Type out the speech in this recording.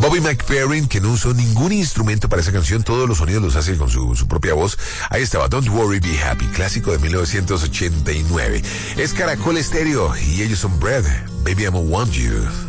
Bobby McFerrin, que no usó ningún instrumento para esa canción, todos los sonidos los hace con su propia voz. Ahí estaba, Don't Worry, Be Happy, clásico de 1989. Es Caracol Estéreo y ellos son Bread, Baby, I'm Want You.